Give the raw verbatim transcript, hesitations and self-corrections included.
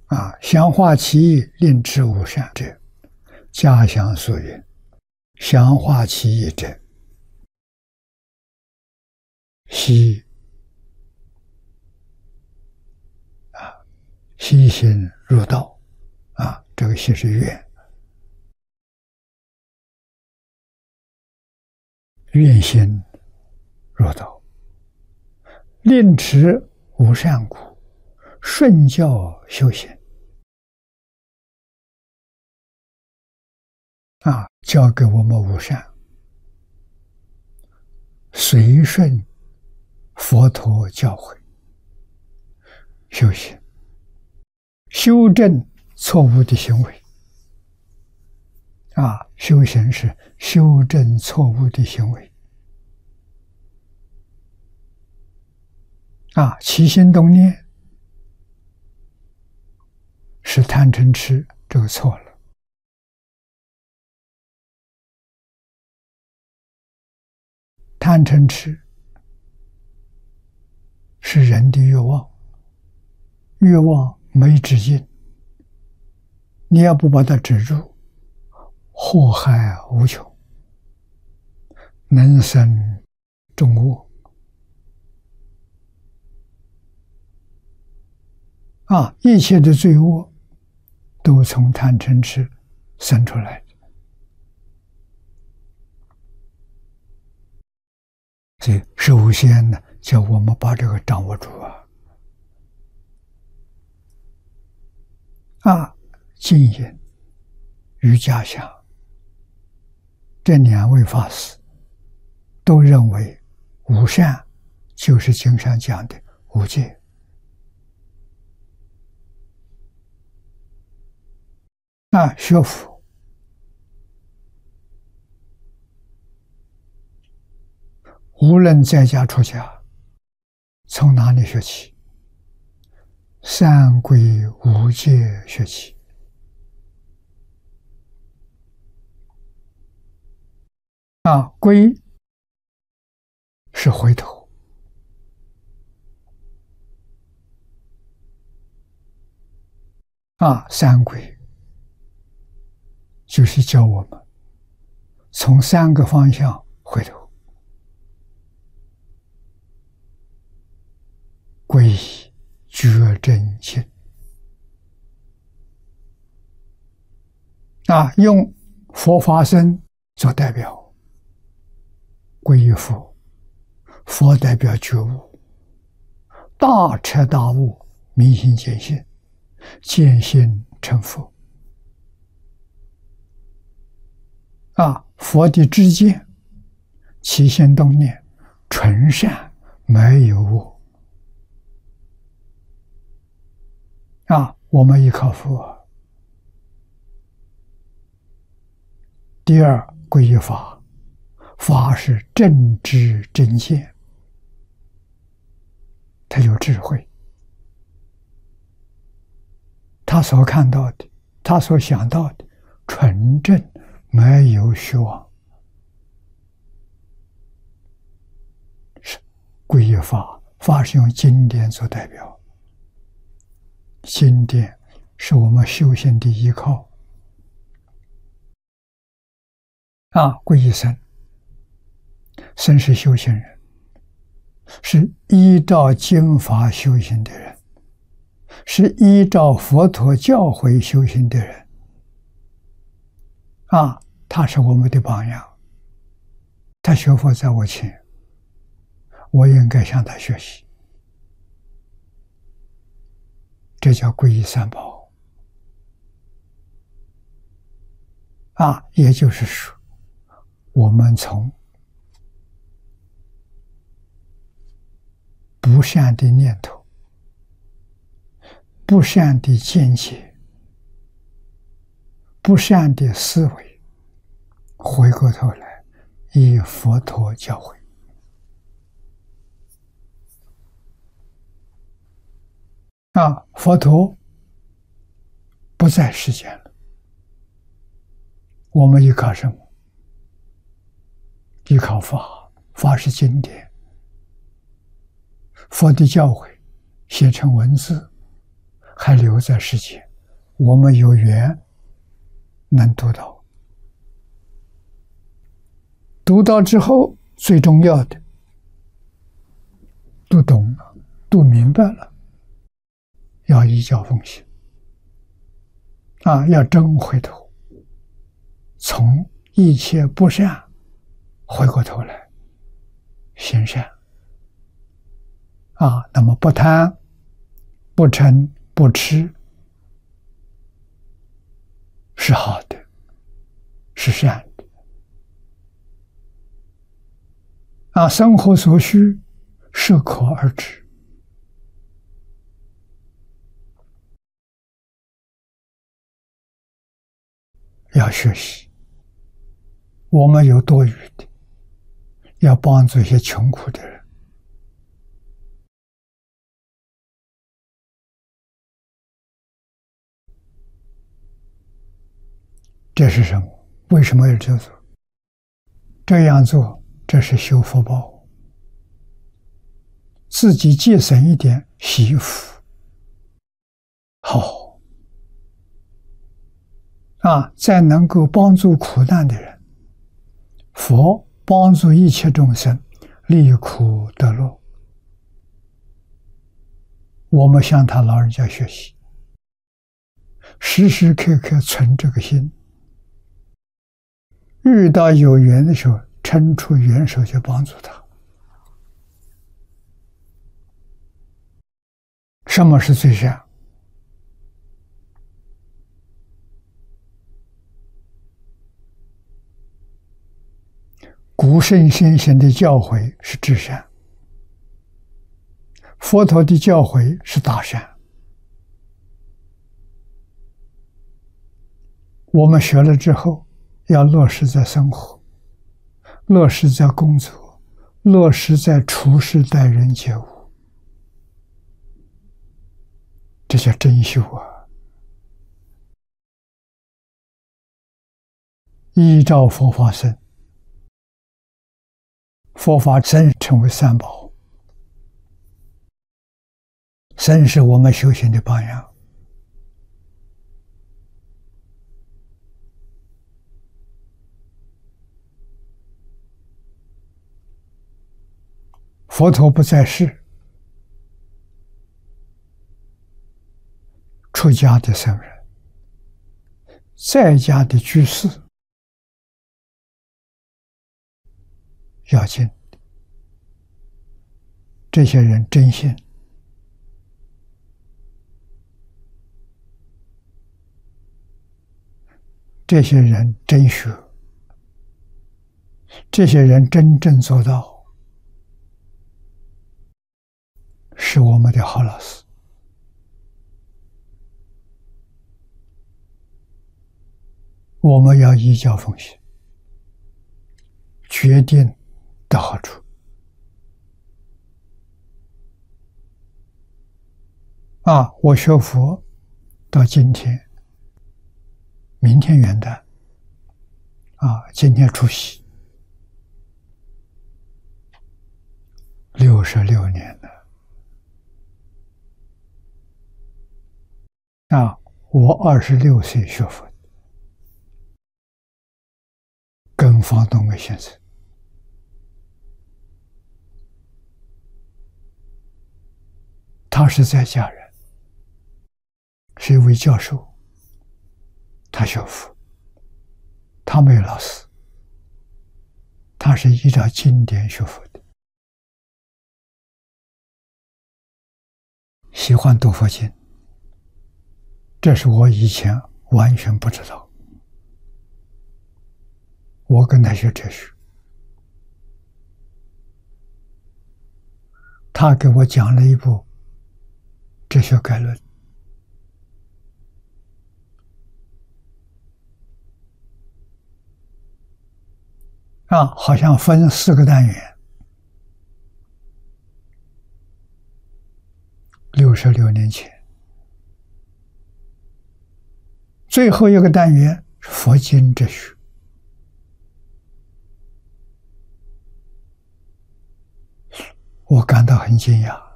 啊，详化其意，令知无善者，家详所云。详化其意者，悉啊，悉心入道啊，这个悉是愿，愿心入道，令持无善故，顺教修行。啊，教给我们无善，随顺佛陀教诲修行，修正错误的行为。啊，修行是修正错误的行为。啊，起心动念是贪嗔痴，这个错了。贪嗔痴是人的欲望，欲望没止境，你要不把它止住，祸害无穷，能生众恶。啊，一切的罪恶都从贪嗔痴生出来的。所以首先呢，叫我们把这个掌握住啊！啊，净隐与家祥这两位法师都认为无善就是经上讲的无戒。啊，学佛无论在家出家，从哪里学起？三皈五戒学起。啊，皈是回头，啊，三皈就是教我们从三个方向回头。皈依觉真心啊，用佛法僧做代表，皈依佛，佛代表觉悟，大彻大悟，明心见性，见性成佛啊，佛的知见，起心动念纯善，没有恶。啊，我们依靠佛。第二，皈依法，法是正知正见，他有智慧，他所看到的，他所想到的，纯正，没有虚妄。是皈依法，法是用经典做代表。经典是我们修行的依靠啊，皈依僧，僧是修行人，是依照经法修行的人，是依照佛陀教诲修行的人啊，他是我们的榜样，他学佛在我前，我应该向他学习。这叫皈依三宝啊，也就是说，我们从不善的念头、不善的见解、不善的思维，回过头来依佛陀教诲。啊，佛陀不在世间了，我们依靠什么？依靠法，法是经典，佛的教诲写成文字， 还留在世间，我们有缘能读到。读到之后，最重要的，读懂了，读明白了，要依教奉行啊，要真回头，从一切不善回过头来行善啊。那么不贪、不嗔、不痴是好的，是善的啊。生活所需适可而止。要学习，我们有多余的，要帮助一些穷苦的人。这是什么？为什么要这样做？这样做，这是修福报，自己节省一点惜福，好。啊，再能够帮助苦难的人，佛帮助一切众生离苦得乐。我们向他老人家学习，时时刻刻存这个心，遇到有缘的时候，伸出援手去帮助他。什么是最善？古圣先贤的教诲是至善，佛陀的教诲是大善。我们学了之后，要落实在生活，落实在工作，落实在处事待人接物，这叫真修啊！依照佛法生。佛法真成为三宝，真是我们修行的榜样。佛陀不在世，出家的僧人，在家的居士，要紧，这些人真信，这些人真学，这些人真正做到，是我们的好老师。我们要依教奉行，决定的好处。啊，我学佛到今天，明天元旦，啊，今天除夕，六十六年了。啊，我二十六岁学佛，跟方东伟先生。他是在家人，是一位教授，他学佛，他没有老师，他是依照经典学佛的，喜欢读佛经，这是我以前完全不知道。我跟他学哲学，他给我讲了一部哲学概论，啊，好像分四个单元。六十六年前，最后一个单元是佛经哲学。我感到很惊讶。